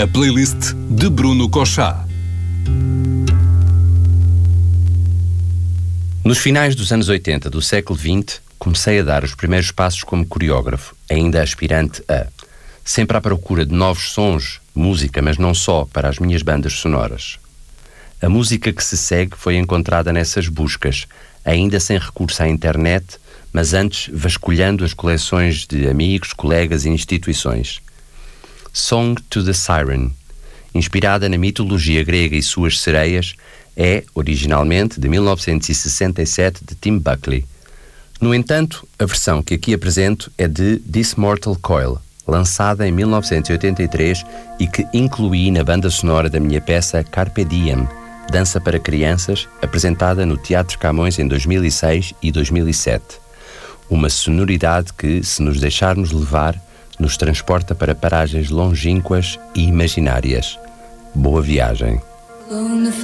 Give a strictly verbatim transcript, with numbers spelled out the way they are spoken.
A playlist de Bruno Cochá. Nos finais dos anos oitenta do século vinte, comecei a dar os primeiros passos como coreógrafo, ainda aspirante a, sempre à procura de novos sons, música, mas não só, para as minhas bandas sonoras. A música que se segue foi encontrada nessas buscas, ainda sem recurso à internet, mas antes vasculhando as coleções de amigos, colegas e instituições. Song to the Siren, inspirada na mitologia grega e suas sereias, é, originalmente, de mil novecentos e sessenta e sete, de Tim Buckley. No entanto, a versão que aqui apresento é de This Mortal Coil, lançada em mil novecentos e oitenta e três e que incluí na banda sonora da minha peça Carpe Diem, dança para crianças, apresentada no Teatro Camões em dois mil e seis e dois mil e sete. Uma sonoridade que, se nos deixarmos levar, nos transporta para paragens longínquas e imaginárias. Boa viagem. Along the